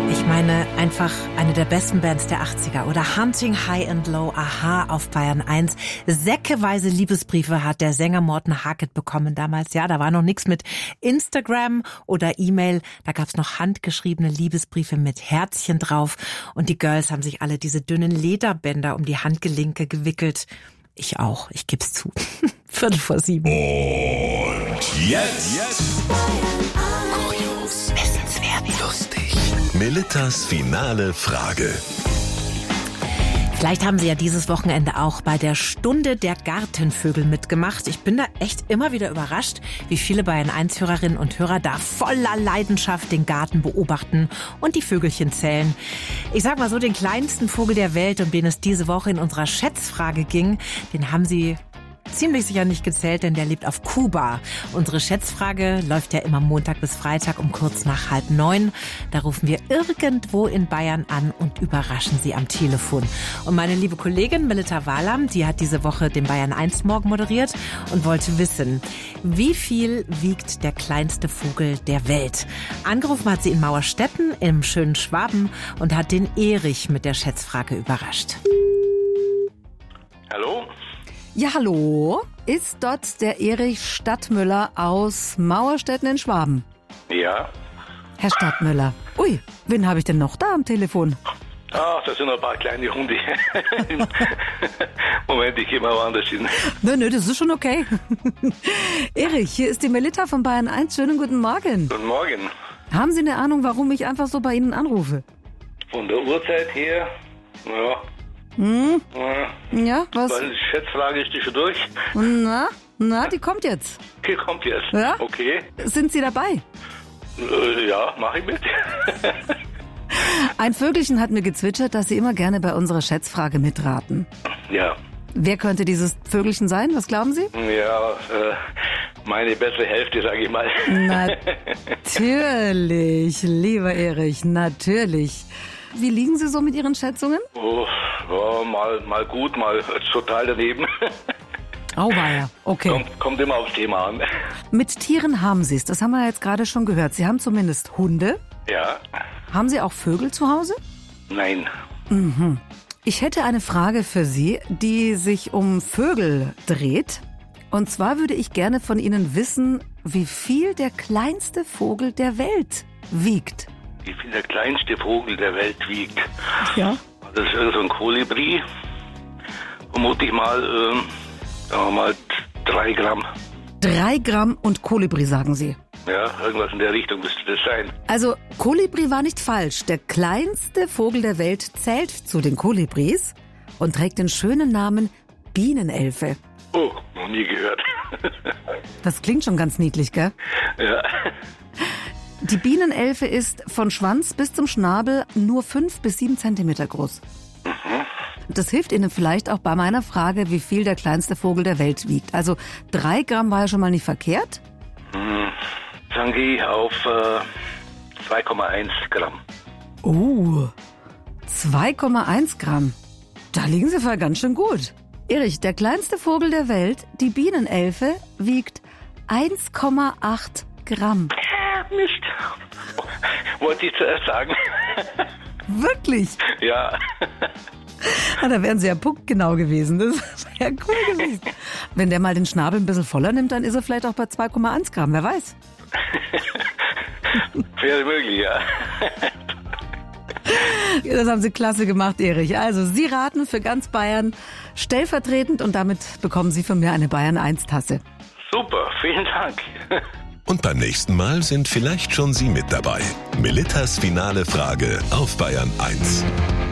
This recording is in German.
Ich meine, einfach eine der besten Bands der 80er. Oder Hunting High and Low, Aha, auf Bayern 1. Säckeweise Liebesbriefe hat der Sänger Morten Harket bekommen damals. Ja, da war noch nichts mit Instagram oder E-Mail. Da gab's noch handgeschriebene Liebesbriefe mit Herzchen drauf. Und die Girls haben sich alle diese dünnen Lederbänder um die Handgelenke gewickelt. Ich auch, ich geb's zu. 6:45. Und jetzt kurios, wissenswert, lustig. Melittas finale Frage. Vielleicht haben Sie ja dieses Wochenende auch bei der Stunde der Gartenvögel mitgemacht. Ich bin da echt immer wieder überrascht, wie viele Bayern 1 Hörerinnen und Hörer da voller Leidenschaft den Garten beobachten und die Vögelchen zählen. Ich sag mal so, den kleinsten Vogel der Welt, um den es diese Woche in unserer Schätzfrage ging, den haben Sie ziemlich sicher nicht gezählt, denn der lebt auf Kuba. Unsere Schätzfrage läuft ja immer Montag bis Freitag um kurz nach 8:30. Da rufen wir irgendwo in Bayern an und überraschen Sie am Telefon. Und meine liebe Kollegin Melitta Wahlam, die hat diese Woche den Bayern 1 Morgen moderiert und wollte wissen, wie viel wiegt der kleinste Vogel der Welt? Angerufen hat sie in Mauerstetten im schönen Schwaben und hat den Erich mit der Schätzfrage überrascht. Hallo? Ja, hallo. Ist dort der Erich Stadtmüller aus Mauerstetten in Schwaben? Ja. Herr Stadtmüller. Ui, wen habe ich denn noch da am Telefon? Ach, da sind noch ein paar kleine Hunde. Moment, ich gehe mal woanders hin. Nö, das ist schon okay. Erich, hier ist die Melitta von Bayern 1. Schönen guten Morgen. Guten Morgen. Haben Sie eine Ahnung, warum ich einfach so bei Ihnen anrufe? Von der Uhrzeit her, ja. Ja, was? Die Schätzfrage ist die schon durch. Na, die kommt jetzt. Okay, kommt jetzt. Ja? Okay. Sind Sie dabei? Ja, mach ich mit. Ein Vögelchen hat mir gezwitschert, dass Sie immer gerne bei unserer Schätzfrage mitraten. Ja. Wer könnte dieses Vögelchen sein? Was glauben Sie? Ja, meine bessere Hälfte, sage ich mal. Natürlich, lieber Erich, natürlich. Wie liegen Sie so mit Ihren Schätzungen? Oh, ja, mal gut, mal total daneben. Auweia, okay. Kommt immer aufs Thema an. Mit Tieren haben Sie es, das haben wir jetzt gerade schon gehört. Sie haben zumindest Hunde. Ja. Haben Sie auch Vögel zu Hause? Nein. Ich hätte eine Frage für Sie, die sich um Vögel dreht. Und zwar würde ich gerne von Ihnen wissen, wie viel der kleinste Vogel der Welt wiegt. Wie viel der kleinste Vogel der Welt wiegt? Ja. Das ist irgend so ein Kolibri. Vermute ich mal, sagen wir mal 3 Gramm. 3 Gramm und Kolibri, sagen Sie. Ja, irgendwas in der Richtung müsste das sein. Also, Kolibri war nicht falsch. Der kleinste Vogel der Welt zählt zu den Kolibris und trägt den schönen Namen Bienenelfe. Oh, noch nie gehört. Das klingt schon ganz niedlich, gell? Ja. Die Bienenelfe ist von Schwanz bis zum Schnabel nur 5 bis 7 Zentimeter groß. Das hilft Ihnen vielleicht auch bei meiner Frage, wie viel der kleinste Vogel der Welt wiegt. Also 3 Gramm war ja schon mal nicht verkehrt. Dann gehe ich auf 2,1 Gramm. Oh, 2,1 Gramm. Da liegen Sie voll ganz schön gut. Erich, der kleinste Vogel der Welt, die Bienenelfe, wiegt 1,8 Gramm. Mist. Wollte ich zuerst sagen. Wirklich? Ja. Da wären Sie ja punktgenau gewesen. Das wäre ja cool gewesen. Wenn der mal den Schnabel ein bisschen voller nimmt, dann ist er vielleicht auch bei 2,1 Gramm. Wer weiß. Wäre möglich, ja. Das haben Sie klasse gemacht, Erich. Also, Sie raten für ganz Bayern stellvertretend und damit bekommen Sie von mir eine Bayern 1 Tasse. Super, vielen Dank. Und beim nächsten Mal sind vielleicht schon Sie mit dabei. Melittas finale Frage auf Bayern 1.